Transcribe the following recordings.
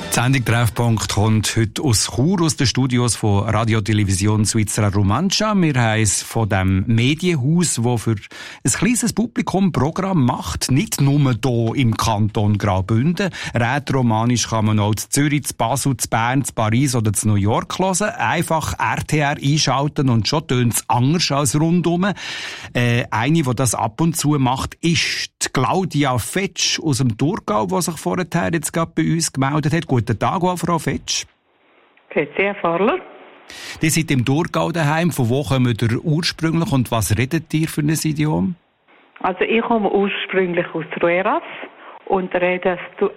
Die Sendung «Treffpunkt» kommt heute aus Chur, aus den Studios von Radio Televisione Svizzera Romancia. Wir haben es von dem Medienhaus, das für ein kleines Publikum Programm macht. Nicht nur hier im Kanton Graubünden. Rätoromanisch kann man auch in Zürich, in Basel, in Bern, in Paris oder in New York hören. Einfach RTR einschalten und schon tönt es anders als rundum. Eine, die das ab und zu macht, ist die Claudia Fetsch aus dem Thurgau, die sich vorher jetzt gerade bei uns gemeldet hat. Guten Tag, Frau Fetsch. Grüezi, Herr Farler. Die seid im Thurgau daheim. Von wo kommt ihr ursprünglich und was redet ihr für ein Idiom? Also ich komme ursprünglich aus Rueras und rede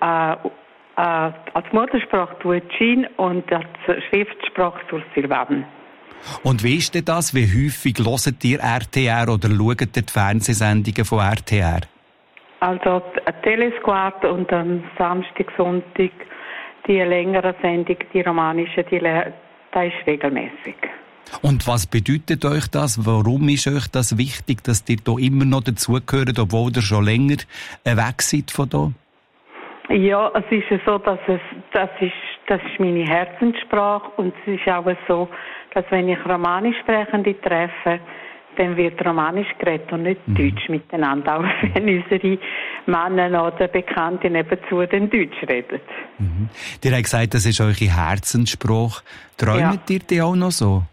als Muttersprache Tuatschin und als Schriftsprache Sursilvan. Und wie ist denn das? Wie häufig hört ihr RTR oder schaut ihr die Fernsehsendungen von RTR? Also Telesquart und am Samstag, Sonntag die längere Sendung, die romanische, das ist regelmäßig. Und was bedeutet euch das? Warum ist euch das wichtig, dass ihr hier immer noch dazugehört, obwohl ihr schon länger weg seid von hier? Ja, es ist ja so, das ist meine Herzenssprache und es ist auch so, dass wenn ich Romanisch Sprechende treffe, dann wird Romanisch geredet und nicht Deutsch miteinander, auch wenn unsere Männer oder Bekannte nebenzu dann Deutsch reden. Ihr habt gesagt, das ist eure Herzenssprache. Träumt ihr die auch noch so?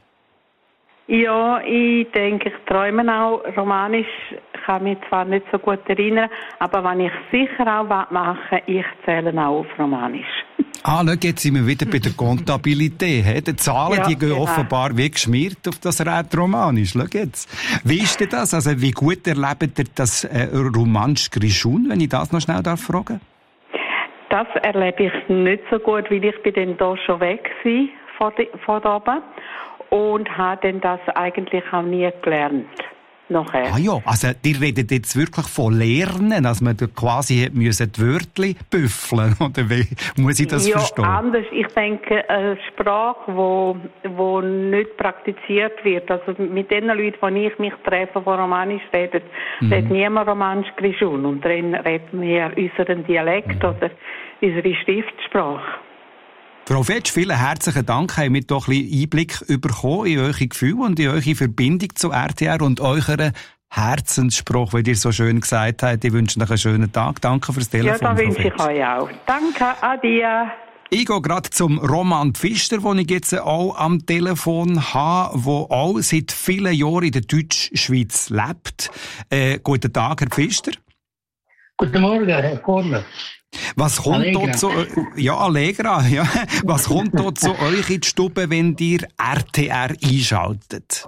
Ja, ich denke, ich träume auch Romanisch. Ich kann mich zwar nicht so gut erinnern, aber wenn ich sicher auch mache, ich zähle auch auf Romanisch. Schau, jetzt sind wir wieder bei der Kontabilität. Die Zahlen, die gehen offenbar wie geschmiert auf das Rätoromanisch. Schau jetzt. Wie ist denn das? Also, wie gut erlebt ihr das Romansch Grischun, wenn ich das noch schnell fragen darf? Das erlebe ich nicht so gut, weil ich bin dann hier schon weg war von oben und habe dann das eigentlich auch nie gelernt. Nachher. Also ihr redet jetzt wirklich von Lernen, dass man quasi die Wörtchen büffeln, oder wie muss ich das verstehen? Ja, anders. Ich denke, eine Sprache, die nicht praktiziert wird, also mit den Leuten, die ich mich treffe, die Romanisch reden, redet niemand Romanisch Grischun und dann reden wir unseren Dialekt oder unsere Schriftsprache. Frau Fetsch, vielen herzlichen Dank. Haben wir doch ein bisschen Einblick bekommen in eure Gefühle und in eure Verbindung zu RTR und eurer Herzensspruch, wie ihr so schön gesagt habt. Ich wünsche euch einen schönen Tag. Danke fürs Telefon. Ja, das wünsche ich euch auch. Danke, Adia. Ich gehe gerade zum Roman Pfister, den ich jetzt auch am Telefon habe, der auch seit vielen Jahren in der Deutschschweiz lebt. Guten Tag, Herr Pfister. Guten Morgen, Herr Korner. Was kommt dort zu Allegra, ja. Was kommt dort zu euch in die Stube, wenn ihr RTR einschaltet?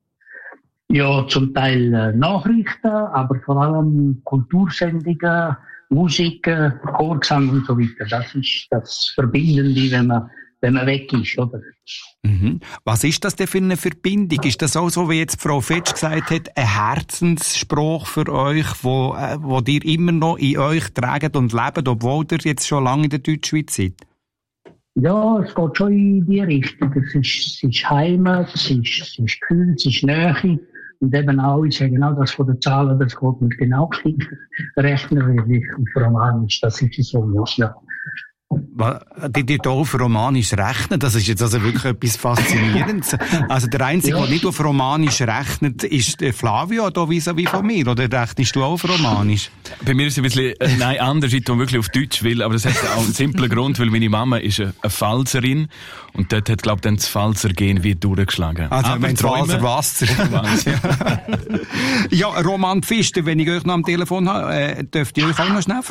Ja, zum Teil Nachrichten, aber vor allem Kultursendungen, Musik, Chorgesang und so weiter. Das ist das Verbindende, wenn man weg ist, oder? Was ist das denn für eine Verbindung? Ist das auch so, wie jetzt Frau Fetsch gesagt hat, ein Herzensspruch für euch, wo ihr immer noch in euch tragt und lebt, obwohl ihr jetzt schon lange in der Deutschschweiz seid? Ja, es geht schon in die Richtung. Es ist Heimat, es ist Gefühl, es ist Nähe. Und eben auch, ich sage genau das von den Zahlen, das geht nicht genau rechnerisch und Romanisch, das ist so, ja. Die auf Romanisch rechnen, das ist jetzt also wirklich etwas Faszinierendes. Also der Einzige, der nicht auf Romanisch rechnet, ist Flavio, da vis-à-vis von mir. Oder rechnest du auch auf Romanisch? Bei mir ist es ein bisschen anders, ich wirklich auf Deutsch will, aber das hat auch einen simplen Grund, weil meine Mama ist eine Pfalzerin und dort hat, glaube ich, dann das Pfalzer-Gen wie durchgeschlagen. Also wenn es Pfalzer Wasser. Ja, Roman Pfister, wenn ich euch noch am Telefon habe, dürft ihr euch auch noch schnell fragen?